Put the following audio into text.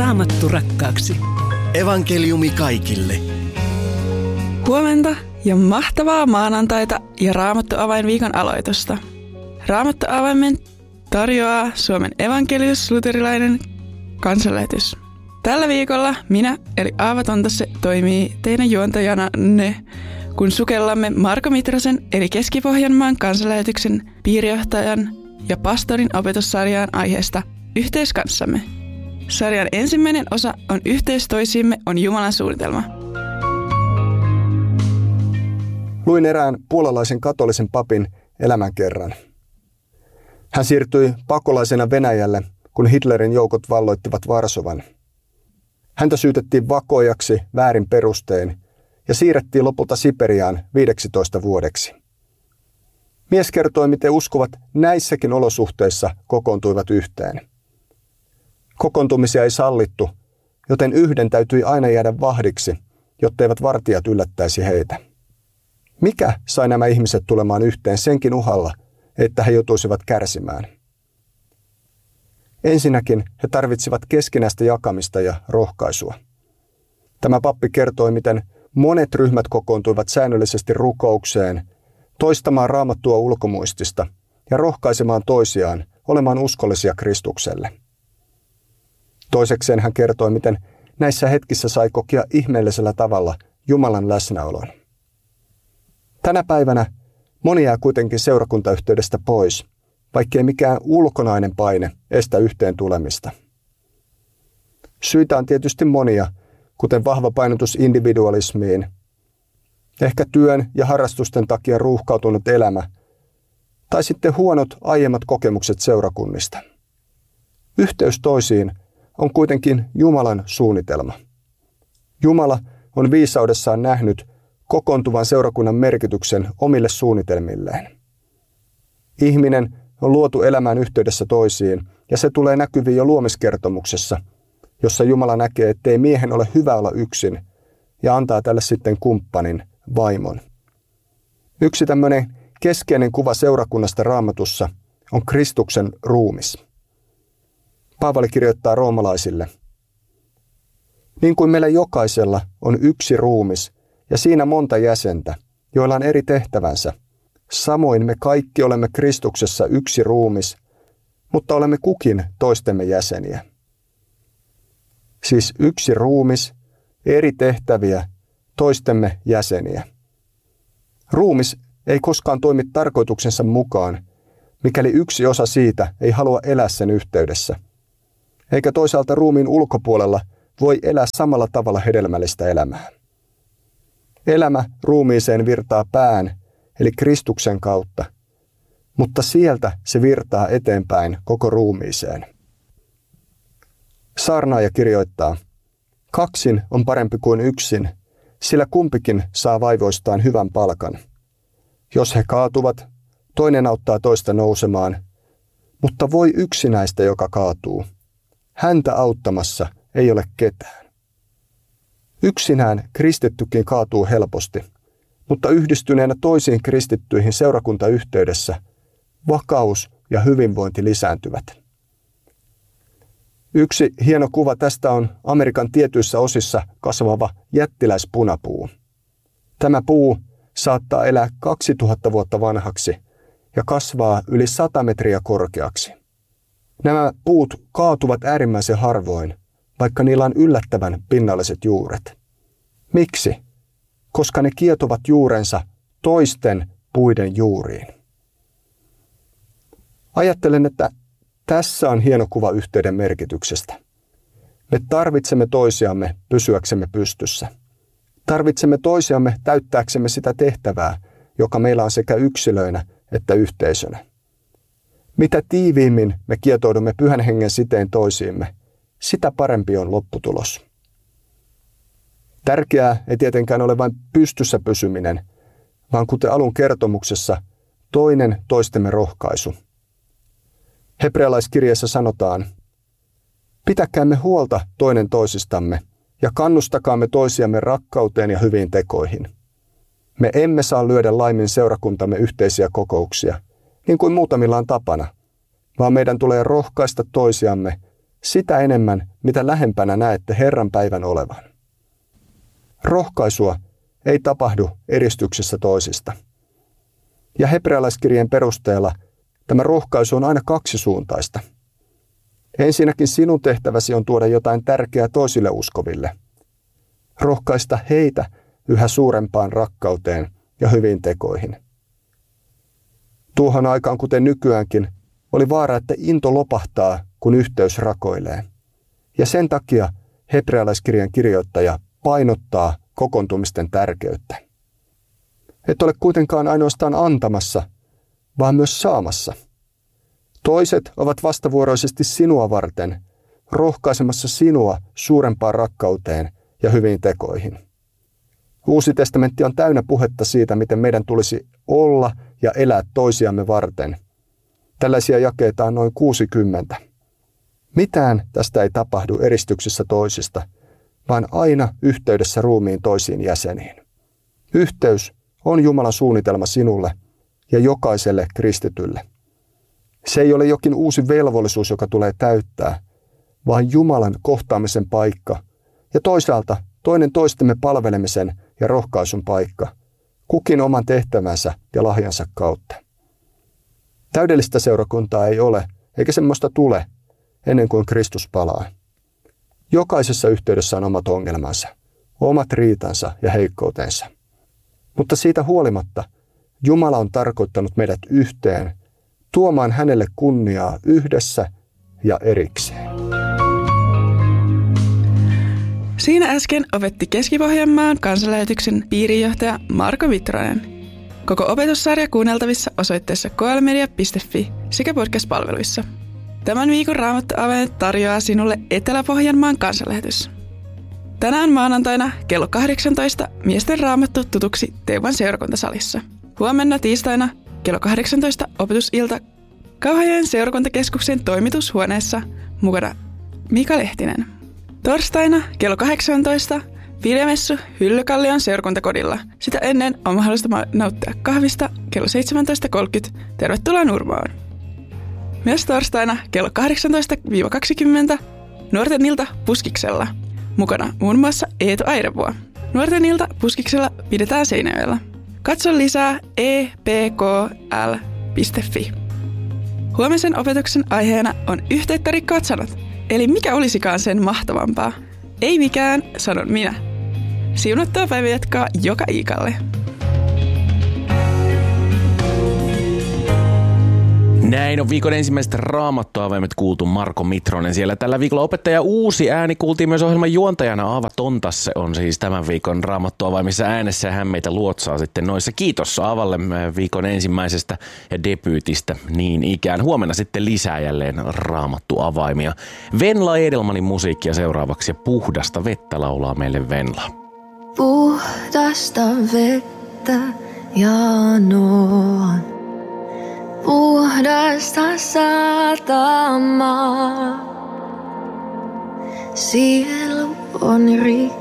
Raamattu rakkaaksi. Evankeliumi kaikille. Huomenta ja mahtavaa maanantaita ja Raamattu avainviikon aloitusta. Raamattu avaimen tarjoaa Suomen evankelius-luterilainen kansanlähetys. Tällä viikolla minä, eli Aava Tontasse, toimii teidän juontajananne, kun sukellamme Marko Mitrasen, eli Keski-Pohjanmaan kansanlähetyksen piirijohtajan ja pastorin opetussarjaan aiheesta Yhteys kanssamme. Sarjan ensimmäinen osa on Yhteys toisiimme on Jumalan suunnitelma. Luin erään puolalaisen katolisen papin elämänkerran. Hän siirtyi pakolaisena Venäjälle, kun Hitlerin joukot valloittivat Varsovan. Häntä syytettiin vakojaksi väärin perustein ja siirrettiin lopulta Siperiaan 15 vuodeksi. Mies kertoi, miten uskovat näissäkin olosuhteissa kokoontuivat yhteen. Kokoontumisia ei sallittu, joten yhden täytyi aina jäädä vahdiksi, jotteivät vartijat yllättäisi heitä. Mikä sai nämä ihmiset tulemaan yhteen senkin uhalla, että he joutuisivat kärsimään? Ensinnäkin he tarvitsivat keskinäistä jakamista ja rohkaisua. Tämä pappi kertoi, miten monet ryhmät kokoontuivat säännöllisesti rukoukseen, toistamaan Raamattua ulkomuistista ja rohkaisemaan toisiaan olemaan uskollisia Kristukselle. Toisekseen hän kertoi, miten näissä hetkissä sai kokea ihmeellisellä tavalla Jumalan läsnäolon. Tänä päivänä moni jää kuitenkin seurakuntayhteydestä pois, vaikkei mikään ulkonainen paine estä yhteen tulemista. Syitä on tietysti monia, kuten vahva painotus individualismiin, ehkä työn ja harrastusten takia ruuhkautunut elämä, tai sitten huonot aiemmat kokemukset seurakunnista. Yhteys toisiin on kuitenkin Jumalan suunnitelma. Jumala on viisaudessaan nähnyt kokoontuvan seurakunnan merkityksen omille suunnitelmilleen. Ihminen on luotu elämään yhteydessä toisiin, ja se tulee näkyviin jo luomiskertomuksessa, jossa Jumala näkee, ettei miehen ole hyvä olla yksin, ja antaa tälle sitten kumppanin, vaimon. Yksi tämmöinen keskeinen kuva seurakunnasta Raamatussa on Kristuksen ruumis. Paavali kirjoittaa roomalaisille: niin kuin meillä jokaisella on yksi ruumis ja siinä monta jäsentä, joilla on eri tehtävänsä, samoin me kaikki olemme Kristuksessa yksi ruumis, mutta olemme kukin toistemme jäseniä. Siis yksi ruumis, eri tehtäviä, toistemme jäseniä. Ruumis ei koskaan toimi tarkoituksensa mukaan, mikäli yksi osa siitä ei halua elää sen yhteydessä. Eikä toisaalta ruumiin ulkopuolella voi elää samalla tavalla hedelmällistä elämää. Elämä ruumiiseen virtaa pään, eli Kristuksen kautta, mutta sieltä se virtaa eteenpäin koko ruumiiseen. Saarnaaja kirjoittaa: kaksin on parempi kuin yksin, sillä kumpikin saa vaivoistaan hyvän palkan. Jos he kaatuvat, toinen auttaa toista nousemaan, mutta voi yksinäistä, joka kaatuu. Häntä auttamassa ei ole ketään. Yksinään kristittykin kaatuu helposti, mutta yhdistyneenä toisiin kristittyihin seurakuntayhteydessä vakaus ja hyvinvointi lisääntyvät. Yksi hieno kuva tästä on Amerikan tietyissä osissa kasvava jättiläispunapuu. Tämä puu saattaa elää 2000 vuotta vanhaksi ja kasvaa yli 100 metriä korkeaksi. Nämä puut kaatuvat äärimmäisen harvoin, vaikka niillä on yllättävän pinnalliset juuret. Miksi? Koska ne kietovat juurensa toisten puiden juuriin. Ajattelen, että tässä on hieno kuva yhteyden merkityksestä. Me tarvitsemme toisiamme pysyäksemme pystyssä. Tarvitsemme toisiamme täyttääksemme sitä tehtävää, joka meillä on sekä yksilöinä että yhteisönä. Mitä tiiviimmin me kietoudumme Pyhän Hengen siteen toisiimme, sitä parempi on lopputulos. Tärkeää ei tietenkään ole vain pystyssä pysyminen, vaan kuten alun kertomuksessa, toinen toistemme rohkaisu. Hebrealaiskirjeessä sanotaan: pitäkäämme huolta toinen toisistamme ja kannustakaamme toisiamme rakkauteen ja hyviin tekoihin. Me emme saa lyödä laimin seurakuntamme yhteisiä kokouksia, niin kuin muutamilla on tapana, vaan meidän tulee rohkaista toisiamme sitä enemmän, mitä lähempänä näette Herran päivän olevan. Rohkaisua ei tapahdu eristyksessä toisista. Ja hebrealaiskirjeen perusteella tämä rohkaisu on aina kaksisuuntaista. Ensinnäkin sinun tehtäväsi on tuoda jotain tärkeää toisille uskoville. Rohkaista heitä yhä suurempaan rakkauteen ja hyviin tekoihin. Tuohon aikaan, kuten nykyäänkin, oli vaara, että into lopahtaa, kun yhteys rakoilee. Ja sen takia hebrealaiskirjan kirjoittaja painottaa kokoontumisten tärkeyttä. Et ole kuitenkaan ainoastaan antamassa, vaan myös saamassa. Toiset ovat vastavuoroisesti sinua varten, rohkaisemassa sinua suurempaan rakkauteen ja hyviin tekoihin. Uusi testamentti on täynnä puhetta siitä, miten meidän tulisi olla ja elää toisiamme varten. Tällaisia jakeita on noin 60. Mitään tästä ei tapahdu eristyksissä toisista, vaan aina yhteydessä ruumiin toisiin jäseniin. Yhteys on Jumalan suunnitelma sinulle ja jokaiselle kristitylle. Se ei ole jokin uusi velvollisuus, joka tulee täyttää, vaan Jumalan kohtaamisen paikka ja toisaalta toinen toistemme palvelemisen ja rohkaisun paikka, kukin oman tehtävänsä ja lahjansa kautta. Täydellistä seurakuntaa ei ole, eikä semmoista tule, ennen kuin Kristus palaa. Jokaisessa yhteydessä on omat ongelmansa, omat riitansa ja heikkoutensa. Mutta siitä huolimatta Jumala on tarkoittanut meidät yhteen, tuomaan hänelle kunniaa yhdessä ja erikseen. Siinä äsken opetti Keski-Pohjanmaan kansanlähetyksen piirijohtaja Marko Mitronen. Koko opetussarja kuunneltavissa osoitteessa klmedia.fi sekä podcast-palveluissa. Tämän viikon Raamattu-avaimet tarjoaa sinulle Etelä-Pohjanmaan kansanlähetys. Tänään maanantaina kello 18 miesten raamattu tutuksi Teuvan seurakuntasalissa. Huomenna tiistaina kello 18 opetusilta Kauhajoen seurakuntakeskuksen toimitushuoneessa, mukana Mika Lehtinen. Torstaina kello 18 videomessu Hyllykallion seurakuntakodilla. Sitä ennen on mahdollista nauttia kahvista kello 17.30. Tervetuloa Nurmoon. Myös torstaina kello 18-20 Nuorten ilta Puskiksella. Mukana muun muassa Eetu Airevuo. Nuorten ilta Puskiksella pidetään Seinäjoella. Katso lisää epkl.fi. Huomisen opetuksen aiheena on yhteyttä rikkovat sanat. Eli mikä olisikaan sen mahtavampaa? Ei mikään, sanon minä. Siunattua päivänjatkoa joka iikalle. Näin on viikon ensimmäiset Raamattu-avaimet kuultu Marko Mitronen. Siellä tällä viikolla opettaja uusi ääni kuultiin myös ohjelman juontajana. Aava Tontas on siis tämän viikon Raamattu-avaimissa äänessä ja hän meitä luotsaa sitten noissa. Kiitos Aavalle viikon ensimmäisestä ja debyytistä niin ikään. Huomenna sitten lisää jälleen Raamattu-avaimia. Venla Edelmanin musiikkia seuraavaksi ja Puhdasta vettä laulaa meille Venla. Puhdasta vettä janoan. Puhdasta satamaa, sielu on rikki